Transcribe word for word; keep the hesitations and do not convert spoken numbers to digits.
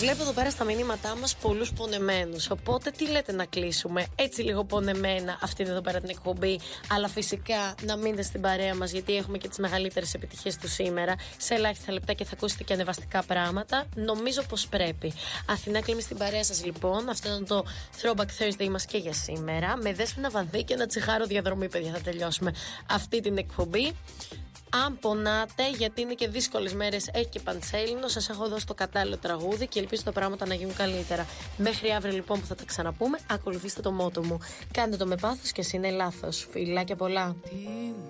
Βλέπω εδώ πέρα στα μηνύματά μας πολλούς πονεμένους. Οπότε τι λέτε να κλείσουμε έτσι λίγο πονεμένα αυτή εδώ πέρα την εκπομπή. Αλλά φυσικά να μείνετε στην παρέα μας, γιατί έχουμε και τις μεγαλύτερες επιτυχίες του σήμερα. Σε ελάχιστα λεπτά και θα ακούσετε και ανεβαστικά πράγματα. Νομίζω πως πρέπει. Αθηνά Κλίμη στην παρέα σας λοιπόν. Αυτό ήταν το Throwback Thursday μας και για σήμερα. Με Δέσποινα Βανδύ και ένα τσιγάρο διαδρομή, παιδιά, θα τελειώσουμε αυτή την εκπομπή. Αν πονάτε, γιατί είναι και δύσκολες μέρες, έχει και παντσέλινο, σας έχω δώσει το κατάλληλο τραγούδι και ελπίζω τα πράγματα να γίνουν καλύτερα. Μέχρι αύριο λοιπόν που θα τα ξαναπούμε, ακολουθήστε το μότο μου. Κάντε το με πάθος και εσύ είναι λάθος. Φιλάκια πολλά.